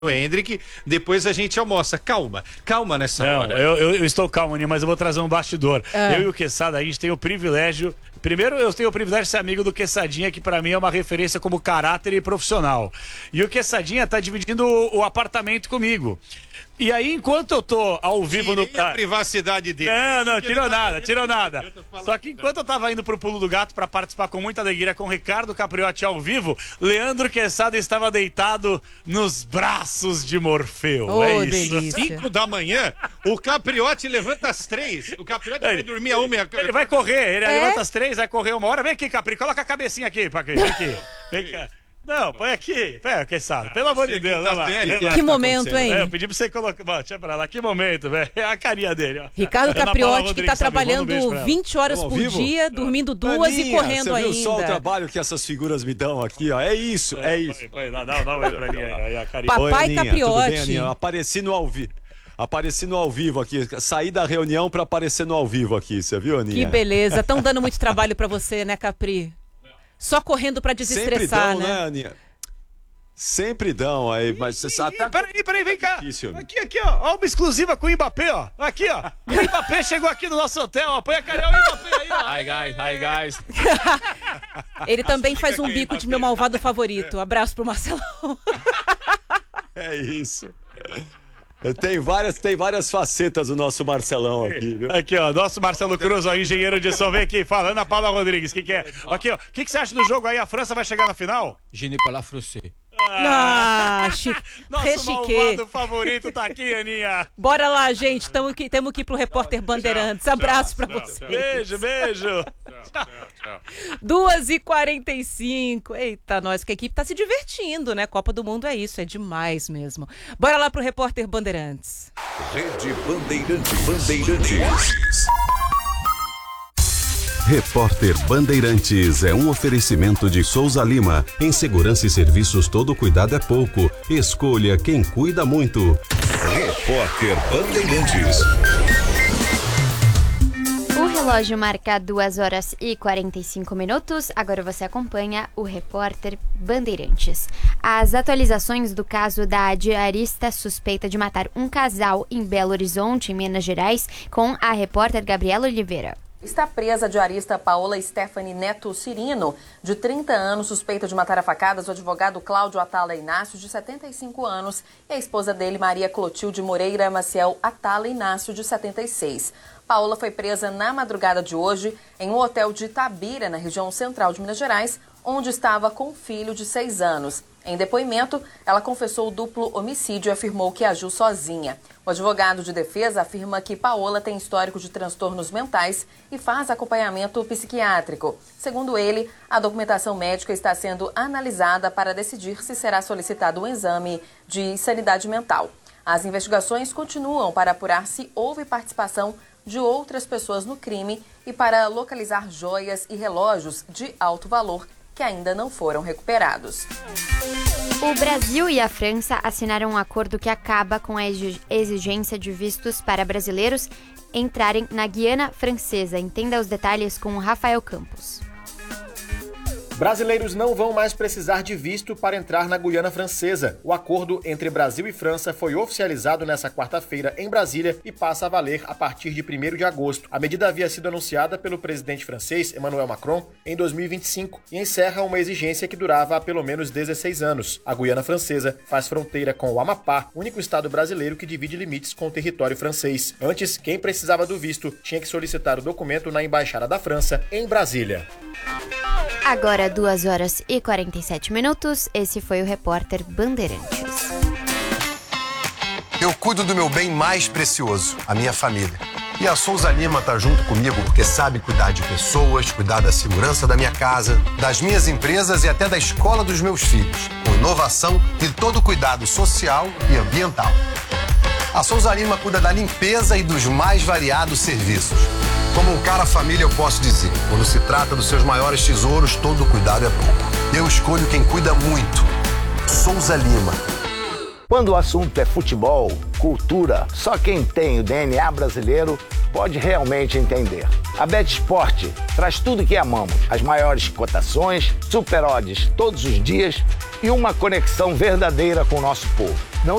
o Hendrick, depois a gente almoça. Calma nessa hora. Eu estou calmo, Aninha, mas eu vou trazer um bastidor. Eu e o Quesada, a gente tem o privilégio... Primeiro, eu tenho o privilégio de ser amigo do Quessadinha, que pra mim é uma referência como caráter e profissional. E o Quessadinha tá dividindo o apartamento comigo. E aí, enquanto eu tô ao vivo no... a privacidade dele. Não, tirou nada. Só que enquanto eu tava indo pro Pulo do Gato pra participar com muita alegria com o Ricardo Capriotti ao vivo, Leandro Quesada estava deitado nos braços de Morfeu. É isso. Delícia. 5 da manhã, o Capriotti levanta às 3. O Capriotti vai dormir a 1. Ele vai correr, ele levanta às 3, vai correr 1 hora. Vem aqui, Capri, coloca a cabecinha aqui, vem aqui. Vem cá. Não, põe aqui. Quesada, pelo amor de Deus. Que momento, hein? Eu pedi pra você colocar. Deixa pra lá. Que momento, velho. É a carinha dele, ó. Ricardo Capriotti, que tá trabalhando 20 horas por dia, dormindo 2 e correndo ainda. Você viu só o trabalho que essas figuras me dão aqui, ó. É isso. Dá pra Aninha, a carinha. Papai Oi, Aninha, Capriotti. Tudo bem, Aninha? Apareci no ao vivo aqui. Saí da reunião pra aparecer no ao vivo aqui. Você viu, Aninha? Que beleza. Estão dando muito trabalho pra você, né, Capri? Só correndo pra desestressar, Sempre dão, né, Aninha? Sempre dão, aí, mas você sabe... Peraí, vem cá. Difícil. Aqui, ó. Uma exclusiva com o Mbappé, ó. Aqui, ó. O Mbappé chegou aqui no nosso hotel, ó. Põe a carinha, o Mbappé aí, ó. Hi guys. Ele também faz um bico de meu malvado favorito. Abraço pro Marcelão. É isso. Tem várias facetas o nosso Marcelão aqui, viu? Aqui, ó, nosso Marcelo Cruz, ó, engenheiro de som. Vem aqui, fala, Ana Paula Rodrigues, que é? Aqui, ó, o que você acha do jogo aí? A França vai chegar na final? Je n'ai pas la français. Nosso malvado favorito tá aqui, Aninha. Bora lá, gente. Temos que ir pro repórter Bandeirantes. Abraço pra você. Beijo. Tchau. 2h45. Eita, nós, que a equipe tá se divertindo, né? Copa do Mundo é isso, é demais mesmo. Bora lá pro repórter Bandeirantes. Rede Bandeirantes. Repórter Bandeirantes é um oferecimento de Souza Lima. Em segurança e serviços, todo cuidado é pouco. Escolha quem cuida muito. Repórter Bandeirantes. O relógio marca 2h45. Agora você acompanha o Repórter Bandeirantes. As atualizações do caso da diarista suspeita de matar um casal em Belo Horizonte, em Minas Gerais, com a repórter Gabriela Oliveira. Está presa a diarista Paola Stephanie Neto Cirino, de 30 anos, suspeita de matar a facadas o advogado Cláudio Atala Inácio, de 75 anos, e a esposa dele, Maria Clotilde Moreira Maciel Atala Inácio, de 76. Paola foi presa na madrugada de hoje em um hotel de Itabira, na região central de Minas Gerais, onde estava com um filho de 6 anos. Em depoimento, ela confessou o duplo homicídio e afirmou que agiu sozinha. O advogado de defesa afirma que Paola tem histórico de transtornos mentais e faz acompanhamento psiquiátrico. Segundo ele, a documentação médica está sendo analisada para decidir se será solicitado um exame de sanidade mental. As investigações continuam para apurar se houve participação de outras pessoas no crime e para localizar joias e relógios de alto valor que ainda não foram recuperados. O Brasil e a França assinaram um acordo que acaba com a exigência de vistos para brasileiros entrarem na Guiana Francesa. Entenda os detalhes com o Rafael Campos. Brasileiros não vão mais precisar de visto para entrar na Guiana Francesa. O acordo entre Brasil e França foi oficializado nesta quarta-feira em Brasília e passa a valer a partir de 1º de agosto. A medida havia sido anunciada pelo presidente francês Emmanuel Macron em 2025 e encerra uma exigência que durava há pelo menos 16 anos. A Guiana Francesa faz fronteira com o Amapá, único estado brasileiro que divide limites com o território francês. Antes, quem precisava do visto tinha que solicitar o documento na Embaixada da França em Brasília. Agora 2h47. Esse foi o Repórter Bandeirantes. Eu cuido do meu bem mais precioso, a minha família. E a Souza Lima tá junto comigo porque sabe cuidar de pessoas, cuidar da segurança da minha casa, das minhas empresas e até da escola dos meus filhos, com inovação e todo o cuidado social e ambiental. A Souza Lima cuida da limpeza e dos mais variados serviços. Como um cara família, eu posso dizer, quando se trata dos seus maiores tesouros, todo cuidado é pouco. Eu escolho quem cuida muito. Souza Lima. Quando o assunto é futebol, cultura, só quem tem o DNA brasileiro pode realmente entender. A BetSport traz tudo que amamos. As maiores cotações, super odds todos os dias e uma conexão verdadeira com o nosso povo.